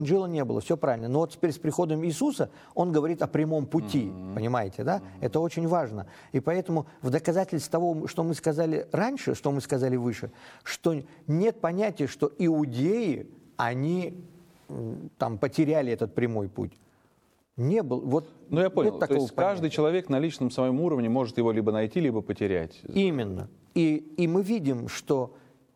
Инжила не было, все правильно. Но вот теперь с приходом Иисуса он говорит о прямом пути, понимаете, да? Это очень важно. И поэтому в доказательство того, что мы сказали раньше, что мы сказали выше, что нет понятия, что иудеи, они там потеряли этот прямой путь. Не был. Вот, ну, я понял. То есть каждый человек на личном своем уровне может его либо найти, либо потерять. Именно. И мы видим, что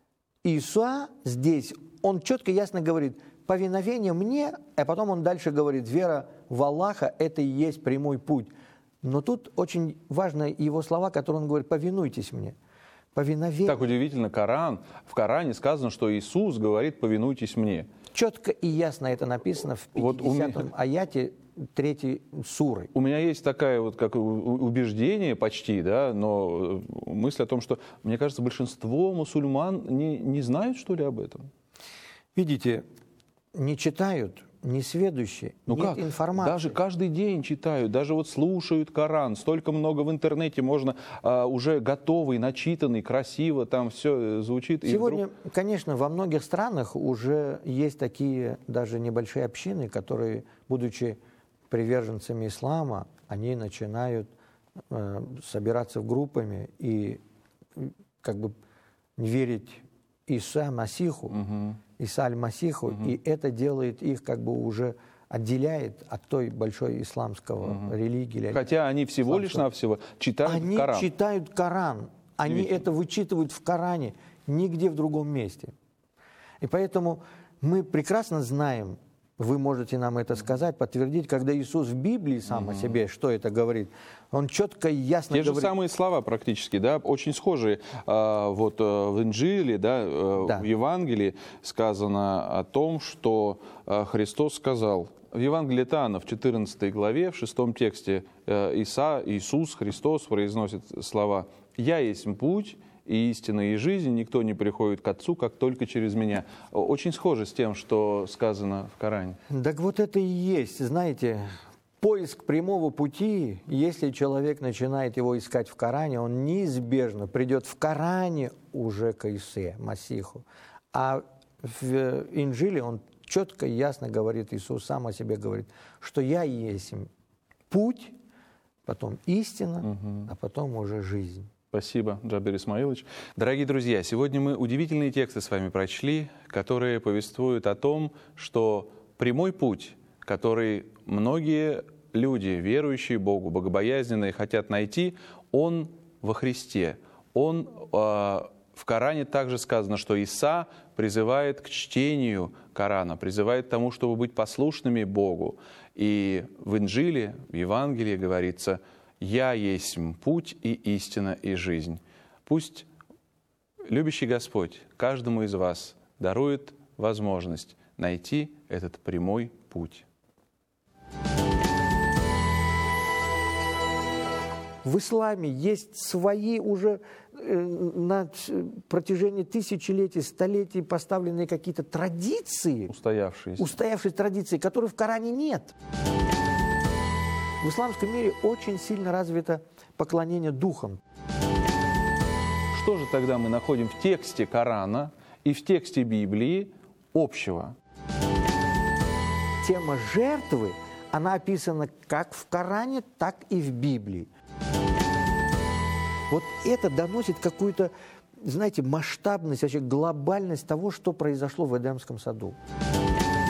Иисус здесь, он четко, ясно говорит, повиновение мне, а потом он дальше говорит, вера в Аллаха – это и есть прямой путь. Но тут очень важны его слова, которые он говорит, повинуйтесь мне. Повиновение. Так удивительно, в Коране сказано, что Иисус говорит, повинуйтесь мне. Четко и ясно это написано в 50-м аяте 3 суры. У меня есть такая вот как убеждение почти, да, но мысль о том, что, мне кажется, большинство мусульман не знают, что ли, об этом. Видите, не читают, не сведущие, ну нет как? информации. Даже каждый день читают, даже вот слушают Коран. Столько много в интернете можно, уже готовый, начитанный, красиво, там все звучит. Сегодня, конечно, во многих странах уже есть такие даже небольшие общины, которые, будучи приверженцами ислама, они начинают собираться в группами и как бы верить Иса Масиху, Иса аль-Масиху, и это делает их как бы уже отделяет от той большой исламского религии. Хотя они всего лишь навсего читают Коран. Они читают Коран, они это вычитывают в Коране, нигде в другом месте. И поэтому мы прекрасно знаем, вы можете нам это сказать, подтвердить, когда Иисус в Библии сам о себе, что это говорит, он четко и ясно говорит. Те же самые слова практически, да, очень схожие. Вот в Инжиле, да, в Евангелии сказано о том, что Христос сказал, в Евангелии от Иоанна, в 14 главе, в 6 тексте, Иисус Христос произносит слова «Я есть путь, и истина, и жизнь, никто не приходит к Отцу, как только через меня». Очень схоже с тем, что сказано в Коране. Так вот это и есть, знаете, поиск прямого пути, если человек начинает его искать в Коране, он неизбежно придет в Коране уже к Исе, Масиху. А в Инжиле он четко и ясно говорит, Иисус сам о себе говорит, что «Я есть путь», потом истина, а потом уже жизнь. Спасибо, Джабир Исмаилович. Дорогие друзья, сегодня мы удивительные тексты с вами прочли, которые повествуют о том, что прямой путь, который многие люди, верующие Богу, богобоязненные, хотят найти, он во Христе. Он в Коране также сказано, что Иса призывает к чтению Корана, призывает к тому, чтобы быть послушными Богу. И в Инжиле, в Евангелии говорится: «Я есть путь и истина и жизнь». Пусть любящий Господь каждому из вас дарует возможность найти этот прямой путь. В исламе есть свои уже на протяжении тысячелетий, столетий поставленные какие-то традиции. Устоявшиеся традиции, которых в Коране нет. В исламском мире очень сильно развито поклонение духам. Что же тогда мы находим в тексте Корана и в тексте Библии общего? Тема жертвы, она описана как в Коране, так и в Библии. Вот это доносит какую-то, знаете, масштабность, вообще глобальность того, что произошло в Эдемском саду.